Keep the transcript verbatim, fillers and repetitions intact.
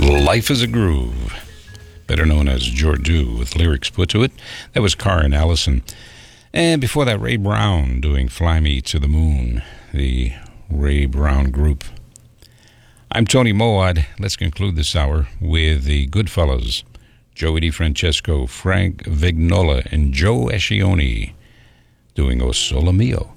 Life is a Groove, better known as Jordu, with lyrics put to it. That was Karen Allison. And before that, Ray Brown doing Fly Me to the Moon, the Ray Brown Group. I'm Tony Moad. Let's conclude this hour with the Goodfellas, Joey DeFrancesco, Frank Vignola, and Joe Escioni doing O Sole Mio.